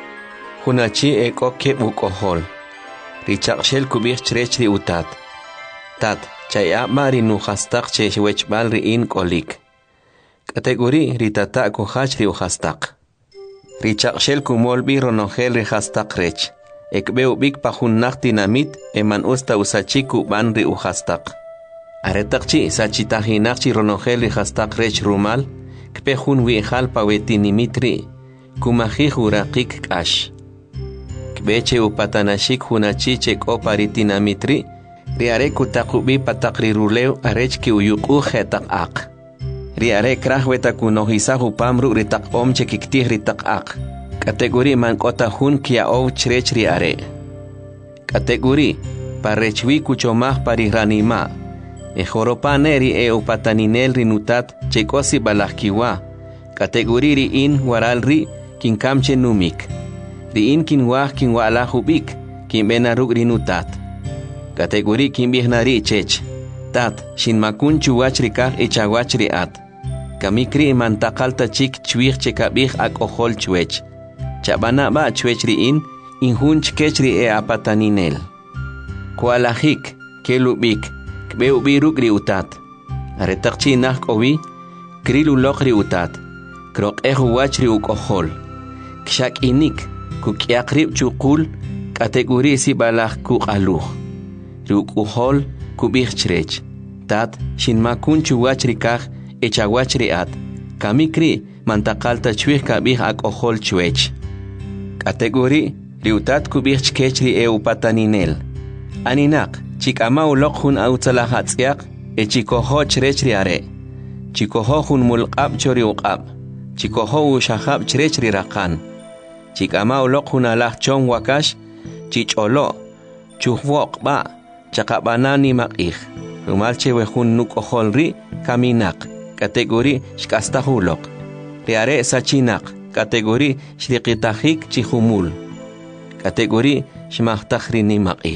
Hunachi eko kebukohol. Richak shel kubich chrechri utat. Tat, chaya mari nuhastak cheshwech balri in kolik. Kategori ritata kuhachri uhastak. Richak shel kumolbi ronogel rihastak rech. Ekbeu bik pahunnak dinamit eman usta usachiku banri uhastak. Aretakchi sachitahinakchi ronogel rihastak rech rumal, kpehun wihal pawetinimitri, kumahih urakik kash. Beche upatanashik hunachichek o paritinamitri, riare kutakubi patakri ruleu arech ki uyuku hetak ak. Riare krahweta kunohisa hupamru ritak om chekiktih ritak ak. Kategori man kota hun kia ou chrech riare. Kategori parechwi kuchomah pariranima. Ejoropane ri upataninel rinutat chekosi balahkiwa. Kategori ri in waral ri kinkamche numik. Riin kinwa ala hubik, kin benaruk rinutat. Kategori kin bihnari chech. Tat, shin makun chuwachrikah echawachri at. Kamikri mantakalta chik chwich chekabih ak ohol chwech. Chabana ba chwech riin, inhun chkechri apataninel. Kualahik, kelubik, kbeubiruk riutat. Aretakchi nah kowi, krilulok riutat. Krok ehuwachri uk ohol. Kshak inik, kukiakrib chukul kategori si balah kukaluh. Rukuhol kubich chrech. Tat shin makun chuwachrikah echawachriat. Kamikri mantakalta chwih kabih ak ohol chwech. Kategori riutat kubich chkechri upataninel. Aninak chikama ulok hun autzalahatzyak echikoho chrechri are. Chikoho hun mulqab chori uqab. Chikoho ushahab chrechri rakan. Chikama ulok hunalah chong wakash, chicholo, chuhwok ba, chakabanani makih. Rumalche wehun nuk oholri, kaminak, kategori shkastahulok. Riare sachinak, kategori shrikitahik chihumul. Kategori shmahtahrini makih.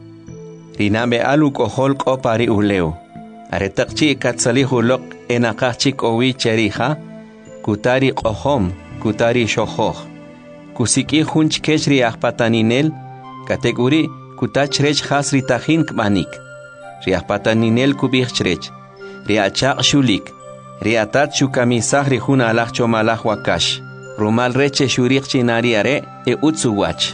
Rinabe aluk ohol kopari uleo. Aretakchi katsalihulok enakachik owi cheriha, kutari kohom, kutari shohoh. Kusiki hunch kechri ahpataninel, kategori kutachrech hasri tahin kbanik. Riahpataninel kubichrech, riachak shulik, riatat shukamisah rihun alah chomalah wakash. Rumal reche shurik chinariare utsuwach.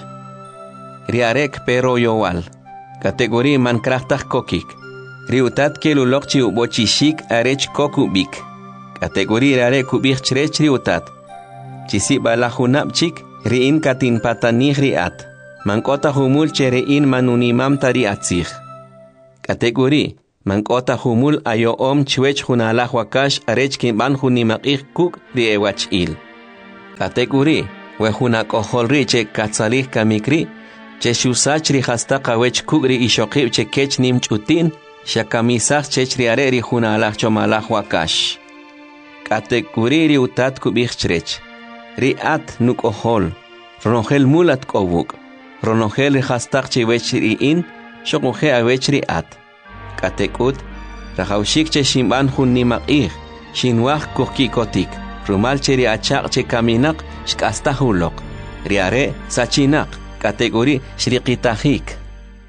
Riarek pero yowal, kategori mankrahtah kokik. Riutat kelulokchi ubochishik arech kokubik. Kategori riare kubichrech riutat. Chisi balahunapchik, riin katin patanih riat. Mankota humul che riin manunimam tari atzich. Kategori, Mankota humul ayo chwech hunalaj wakash arech kimban hunimakih kuk ri ewachil. Kateguri, we hunakoholri che katsalih kamikri, che shusachri hasta kawech kugri ishokib che kech nim chutin, shakamisach chechri areri hunalaj chomalaj wakash. Kateguri ri utat kubichrech, ri at nukohol, ronogel mulat kobuk, ronogel ri hastak chewech ri in, shokuhe awech ri at. Katekut, rahaushik che shimban hun nimakih, shinwach kuhkikotik, rumal cheri achak che kaminak, shkastahulok, riare sachinak, kategori shrikitajik.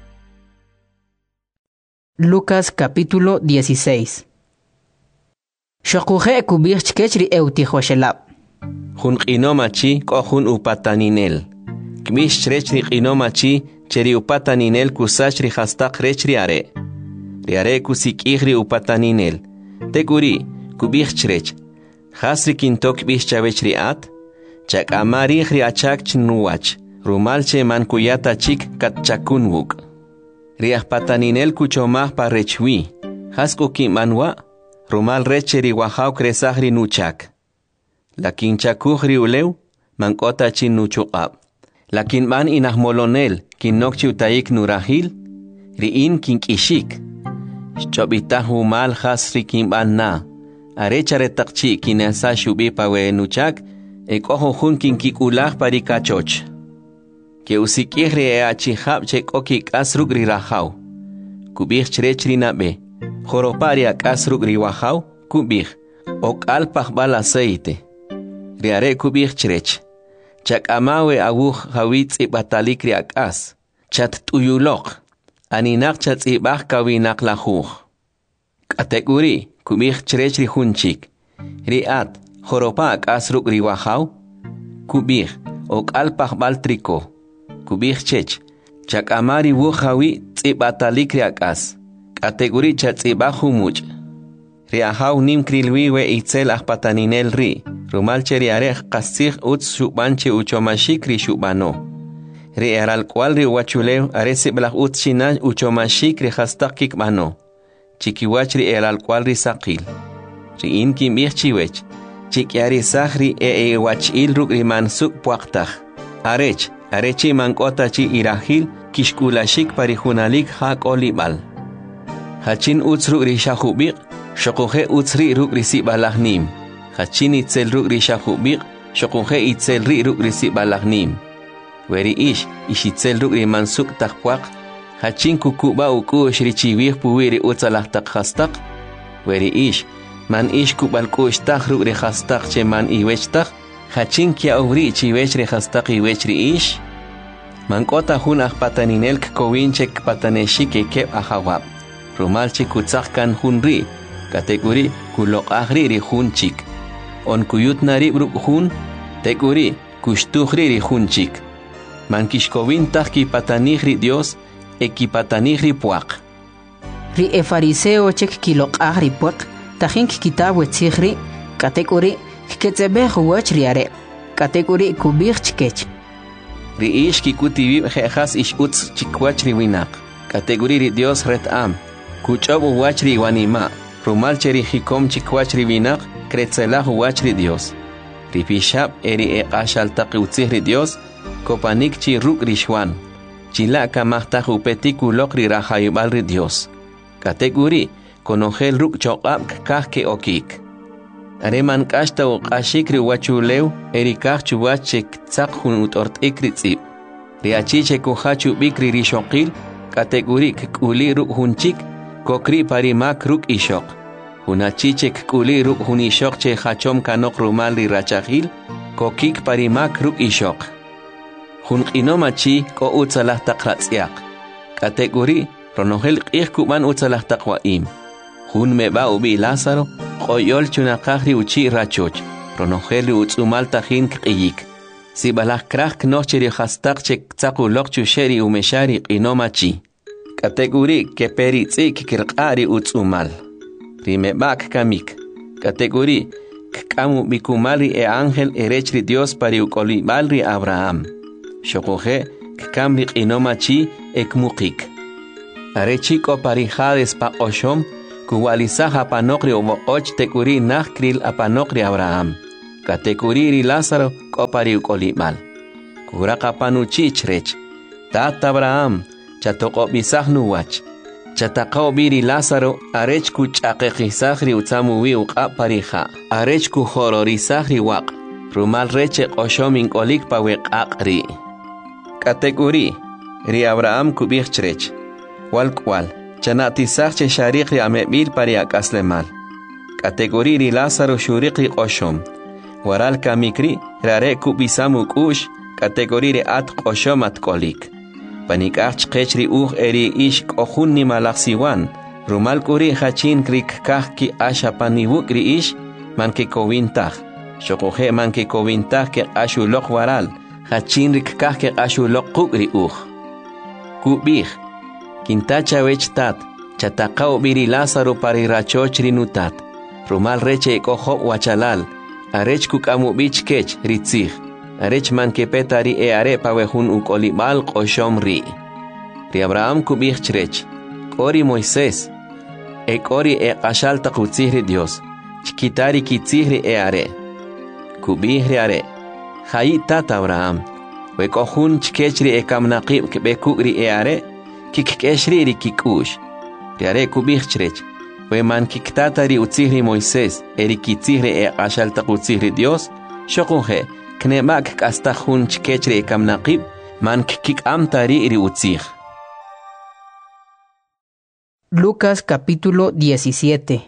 Lucas capítulo 16. Shokuhe kubich chkechri eutihoshelab. Hun inomachi kohun upataninel. Kmish rechri inomachi cheri upataninel kusachri hastak rechri are. Riare kusik ihri upataninel. Teguri, kubich chrech. Hasri kintok bich chavechri at. Chak amari ihri achak chnuwach. Rumalche man kuyata chik kat chakunwuk. Riah pataninel kuchomah parechwi. Hasku kimanwa. Rumal recheri wahau kresahri nuchak. Lakin chakuhri uleu. Mankota chin nuchukab. Lakin man inahmolonel. Kinokchi utaik nurahil. Riin kinkishik. Chobitahu mal hasri kimban na. Arechare takchi kinasa shubi pawe nuchak. Ekoho hun kinkikulah parikachoch. Ke usikihri e achihab chek okik asrugri rahau. Kubih chrechri nabe. Joropari ak asrugri wahau. Kubih. Ok alpah bal aceite. Riare kubih chrech. Chak amawe awuh hawitz ibatalikri ak as. Chat tuyulok. Aninak chat ibah kawinak lahuh. Kategori kubih chrechri hunchik. Riat joropa ak asruk riwahau. Kubih ok alpah bal triko. Kubih chech. Chak amari wuhawi tzibatalikri ak as. Kategori chat ibahu much. Riahau nim krilwiwe itzel ahpataninel ri. Rumalche riarech kasih utz shubanche uchomashik ri shubano. Ri eral cual ri wachuleu arese blah utchina uchomashik ri hastakik mano. Chikiwach ri eral cual ri sakil. Ri inkim chiwech. Chikiari sahri wachil ruk ri mansuk puaktach. Arechi mankota chi irahil kishkulashik parihunalik hak olibal. Hachin utz ruk ri shahubik, shokuhe utz ri ruk ri sibalahnim. Hachin itzel ruk ri shahubik, shokuhe itzel ri ruk ri sibalahnim. Weri ishitzel ruk ri mansuk takpuak, hachin kukuba uku shrichiwih puwiri utzalah tak hastak. Weri man kubal kushtak ruk ri hastak che man iwechtak, hachin kia uvri chiwech ri hastak iwech ri Mankota hun pataninel kowinchek pataneshike kep ahawab. Rumalchi kutzak kan hun ri, kategori kulok ahri ri hunchik. On kuyut narib ruk hun, teguri kushtuhri ri hunchik. Mankishkovin taki patanihri Dios, ekipatanihri puak. Ri fariseo chek kilok ahri puak, tajink kitabu etzihri, kategori kiketzebeh huach riare, kategori kubich chkech. Ri kikutibib jejas utz chikwach riwinak, kategori ri Dios retam, kuchobu wach riwanima, rumalcheri hikom chikwach riwinak, kretzelah huach ri Dios. Ri pishab eri eqashal taqiutzihri Dios, kopanik chi ruk rishwan, chilaka mahtah upetikulok ri rahayubal ri Dios. Kategori konogel ruk chokab kahke okik. Areman kashta uqashik ri wachuleu erikah chuwach chek tzak hun utort ikritzib. Ri achiche kuhachu bikri rishokil, kategori kuli ruk hunchik, kokri parimak ruk ishok. Hunachiche kuli ruk hun ishok che hachom kanok rumal ri rachahil, kokik parimak ruk ishok. Hun inomachi ko utzalah takratziak. Kategori ronogel kuban utzalah takwaim. Hun meba ubi Lázaro, qoyol chunakahri uchi rachoch, ronogeli utzumal tajin k'iyik. Si balah krach knocheri hastak chek tzakulok chusheri umeshari inomachi. Kategori keperi tzik kirqari utzumal. Rimebak kamik. Kategori kkamu bikumali ángel erechri Dios pari ukolibalri Abraham. Shokoje kkamri inomachi ekmukik. Arechik oparijades pa oshom, kuwalisaj apanokri oboch tekuri nachkril apanokri Abraham. Katekuriri Lázaro kopari ukolimal. Kuraka panuchichrech. Tata Abraham, chatokobisaj nuwach. Chatakobiri Lázaro, arech kuchakekisajri utsamuwi ukaparija. Arech kuhororisajri waq. Rumal reche oshomin kolik pa weqaqri. Katekuri, ri Abraham kubichrech. Walkwal, chanatisajche sharikri amebil pariak aslemal. Kategoriri Lázaro shurikri oshom. Waral kamikri, rare kubisamuk ush, kategoriri at oshom at kolik. Panikach kechri eri ish kohunni malaksiwan. Rumal kuri hachin krik kahki asha paniwukri ish, manke kowintach. Shokohe manke kowintach ke ashulok waral, hachin rik kahke ashulok kukri Kubich. Kintacha wechtat, chatakao biri Lázaro parirachochri nutat. Rumal reche ekojo wachalal, arech kukamu bich kech ritzich, arech mankepetari are pawehun ukolimal koshom ri. Ri Abraham kubich chrech, kori Moisés, kori kashal takutzihri Dios, chkitari kitzihri are. Kubich ri are, hayi tat Abraham, wekohun chkechri kamnaqib kebekugri are, kikeshri ri kikush. Ri are kubich chrech, we man kiktatari utzihri Moisés, erikitzihri kashal takutzihri Dios, shokuhe, knemak kastajun chkechri kamnaqib, man kikamtari iri utzih. Lucas capítulo 17.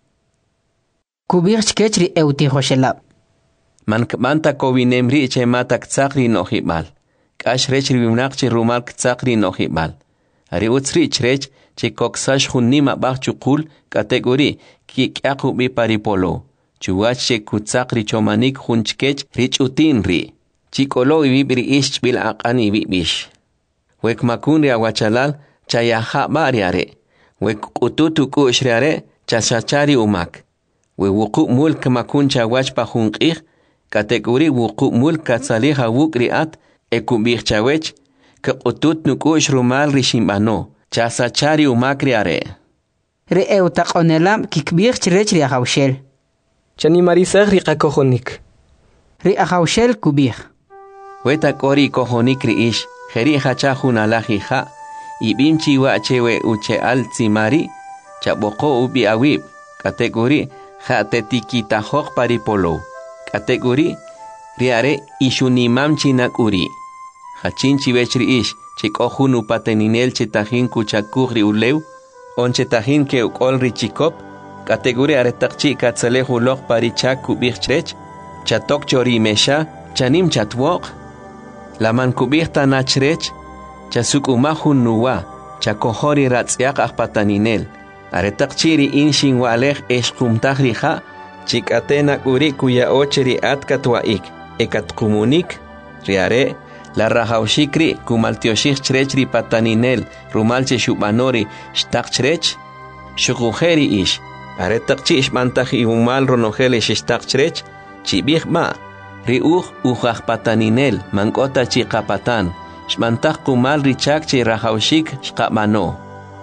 Kubich chkechri eutihoshela. Man kmanta kovinemri che matak tzakri nohibal. Kash rechri vimnakchi rumal tzakri nohibal. Ari utzri chrech, che koksash hunnima bach chukul kategori ki kyaku bi paripolo. Chuwach che kutzakri chomanik hunchkech rich utinri. Chikolo ibibri ish bil aqani ibibish. Wek makunri awachalal chayaha bariare. Wek ututu kushriare chashachari umak. We wuku mulk makun chawach pa hunqih kategori wuku mulk katsaliha wukri at ekubich chawech ke utut nukush rumal rishimbano. Chasachari umakri are. Re eutaqonelam kikbich chrech ri ahawshel. Chani marisaj ri qakojonik. Ri ahawshel kubich. Weta kori kojonik ri ish. Jeri hachahun alajija. Ibimchi wa chewe uche al tsimari. Chaboko ubi awib. Kategori jatetikita hok paripolo. Kategori riare ishunimam chinakuri. Hachinchi vechri ish. Chikohun upateninel chetajin kuchakugri uleu, on chetajin ke ukolri chikop, kategori aretakchi katzalehu lok parichak kubichrech, chatok chori mesha, chanim chatwok, laman kubirta nachrech, chasuk umahun nuwa, chakohori ratzyak akpataninel, aretakchiri inshin walech eshkumtahrija, chikatena uri kuya ocheri atkatwaik, ekatkumonik, riare, la rajaushikri kumaltioshik chrechri pataninel rumalche shubanori shtak chrech shukujeri ish aretakchi ishmantaji umal ronojele shtak chrech chibih ma riuj ujaj pataninel mankota chikapatan shmantaj kumal richakchi rajaushik shkamano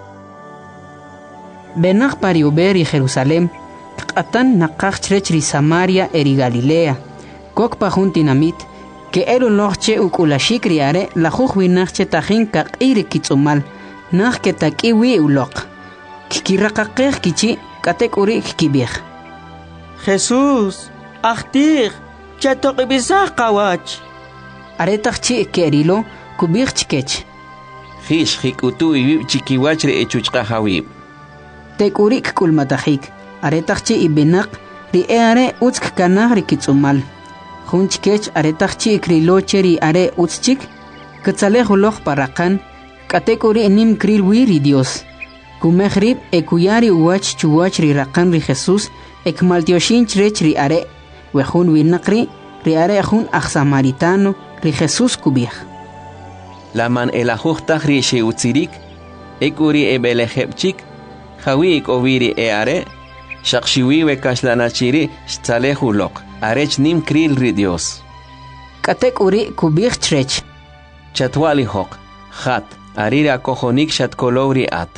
Benach pariuberi Jerusalem qatan naqaj chrechri Samaria eri Galilea kokpa juntinamit que ero noche ukulashik riare la jujuinachche tajin kakiri kitsumal nach que takiwi ulok kikiraqaqej kichi katekuri kibij Jesús ahtir chatoqibisaj qawach aretachchi kerilo kubij chikech Hish hikutu ibib chikiwachre echuchqa hawib tekurik kulmatajik aretachchi ibenaq riare utsk kanaj rikitsumal Hunchkech aretakchi krilocheri are utschik, katzalejoloch parakan, katekori nim krilwiri Dios. Kumehrib ekuyari uwach chuwach ri rakan ri Jesus, ekmaltioshin chrech ri are, wehun winakri, ri are hun samaritano, ri Jesus kubich. Laman elajuhtaj ri sheutzirik, ekuri ebelejepchik, hawi ikoviri are, shakshiwi kaslanachiri shtzalejulok. Arech nim kril ri Dios. Katek uri kubich chrech. Chatwali hok, hat, arira kojonik shatkolow ri at.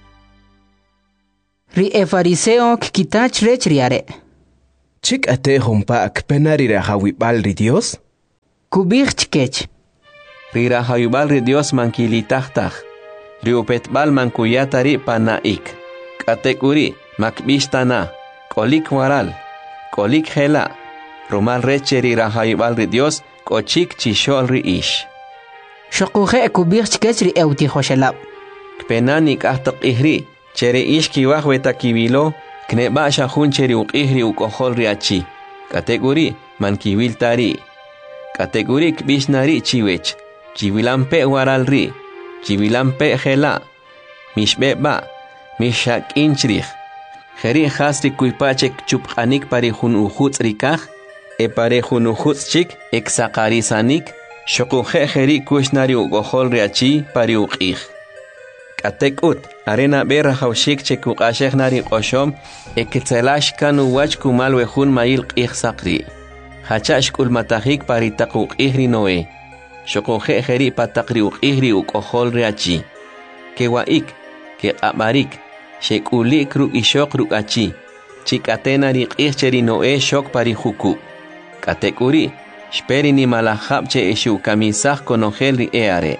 Ri e fariseo kitach rech ri are. Chik ate humpa akpenari rahawibal ri Dios? Kubich chkech. Ri rahawibal ri Dios mankilitahtah. Ri upetbal mankuyatari panaik. Katekuri makbishtana. Kolik waral. Kolik hela. Rumal reche ri rahawibal ri Dios kochik chishol ri ish. Shokuhe kubich chkech ri euti hoshelab. Kpenanik ahtak ihri. Chere ish kiwah weta kibilo. Kneba shahun cheri uqihri ukohol riachi. Kategori man kiwil tari. Kategori kbishnari chiwech. Chiwilampe waralri. Chiwilampe hela. Mishbeba. Mishak inchrich. Jeri hasri kuipachek chuphanik parihun uhuts rikah. E parihun uhuts chik eksakarisanik. Shokuhe jeri kushnari ukohol riachi pari uqih. Katekut arena berra haushik cheku ashek nari qoshom eketselash kanu wach kumal wehun mail qih sakri hachash kul matahik paritaqu qihri noe shokoje jeri pataqri qihri uqohol riachi kewaik ke amarik shekuli kru ishok ru achi chikatena ri qih cheri noe shok pari huku katekuri speri ni malahab che eshu kamisah konogel ri eare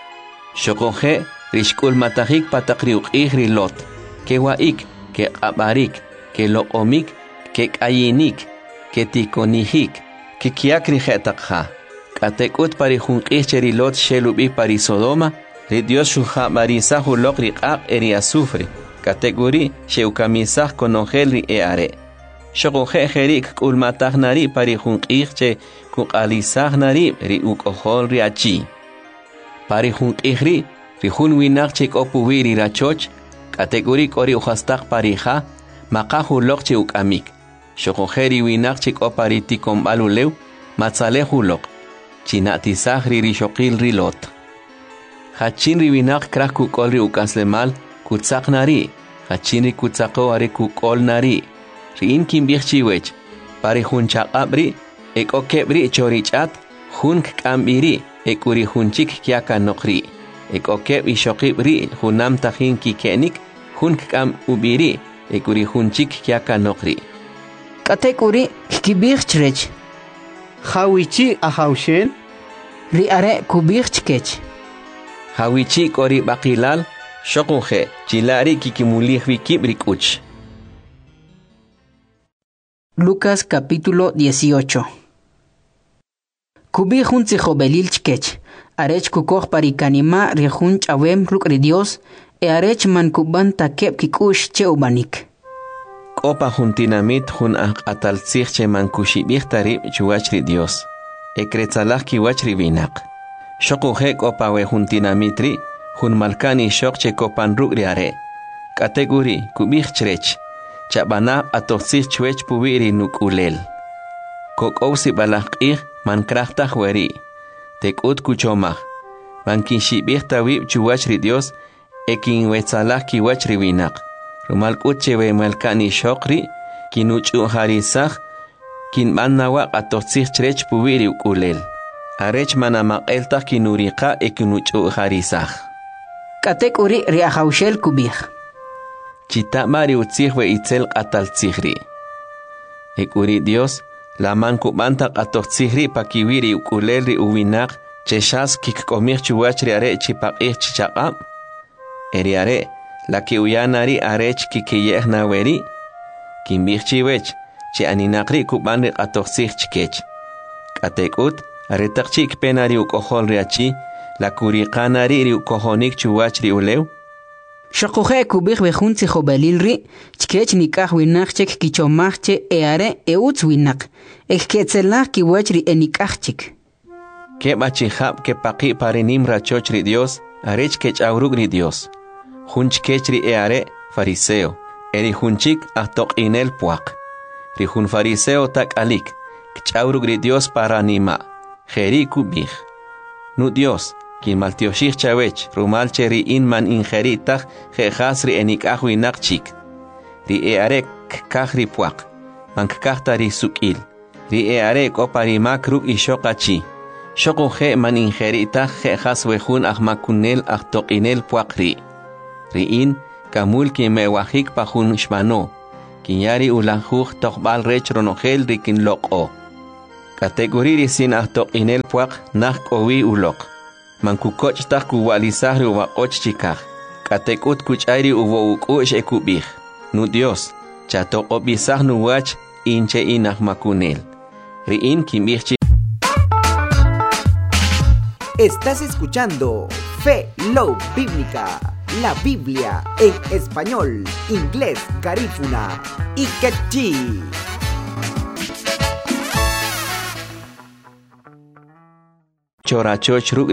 shokoje Rishkul matahik patakriuk ihri lot. Ke waik, ke abarik, ke loomik, ke kayinik, ke tikonihik, ke kiakri hetakha. Katekut parihun icheri lot shelubi pari Sodoma, ri Dios shuha marisahu lokri qaq eri azufre. Kategori sheukamisah konogel ri eare. Shokoje jerik kul matahnari parihun iche kukalisah nari ri ukohol ri achi. Parihun ihri Rihun winak chik opuwiri rachoch, kategori kori uhastak parija, makahu lok che ukamik. Shokojeri winak chik opariti kombalulew, matzalehu lok. Chinatisah rishokil rilot. Hachin winak krak kukol ukaslemal, kutsak nari. Hachin kutsako are kukol nari. Rin kimbirchiwech, parihun chakabri, ek okebri chorichat, hun kambiri, ekuri hunchik kiaka nokri. Ekokeb ishokibri hunam tahin kikenik hun kam ubiri ekuri hunchik kiaka nokri. Katekuri kibich chrech. Hawichi ahaushel. Ri are kubich chkech. Hawichi kori bakilal shokunje chilari kikimulih wikibri kuch. Lucas capítulo 18. Kubich hun tzihobelil chkech. Arech kukoh parikanima rihun chawem rukri Dios e arech man kuban takep kikush che ubanik. Kopa juntinamit hun atalzich che man kushibich tarib chuachri Dios. E kretzalach kiwachri binak. Shokuhe kopa we juntinamitri hun malkani shok che kopan rukri are. Kategori kubich chrech. Chabana atoxich chwech pubiri nukulel. Kokousi balach man krachtach weri. Tekut kuchomach. Mankin shibich tawib chuachri Dios. Ekin wetzalach kiwachri binak. Rumal kuchewe malkani shokri. Kinuchu harisach. Kin manawak atoxich chrech pubiri ukulel. Arech manamak eltach kinurika ekinuchu harisach. Katek uri riahaushel kubich. Chita mari utzihwe itzel atalzihri. Ekuri Dios. La man kubanta atoxihri pakiwiri ukulelri uwinak cheshas kikkomich chuachri are chipaqih chichaqam. Eri are la ki uyanari arech kikiyeh naweri. Kimbich chiwech che aninakri kubanri atoxih chikech. Katekut aretak chik penari ukohol riachi la kuriqanari ri ukohonik chuachri ulew. Shokuhe kubich bejun tzihobelilri chkech nikah winak chek kichomach che eare eutz winak. Eketzelach kiwachri enikah chik. Keba chihab ke paqi parinim rachochri Dios arech kech aurugri Dios. Hunch kechri eare fariseo. Eri hunchik ahtok inel puak. Ri hun fariseo tak alik. Kchaurugri Dios paranima. Jeri kubich. Nu Dios. Kin maltioshich chawech, rumal cheri in man ingeritach, jehasri enikah winak chik. Ri earek kahri puak, man kahtari sukil. Ri earek oparimak ruk ishokachi. Shoko je man injerita je haswehun ahmakunel ahtoqinel puakri. Riin kamul ki mewahik pahun shmano. Kinyari ulahuj tokbal rech ronogel rikin loko. Kategori sin ahtoqinel puak nah kowi ulok. Mankukoch tak kuwalisah ruwakoch chikah. Katekut kuchairi uwo ukush ekubih. Nu Dios, chatok obisah nuwach inche inahmakunel. Riin kimich. Estás escuchando Fe Love Bíblica, la Biblia en español, inglés, garífuna y quechí. Chorachoch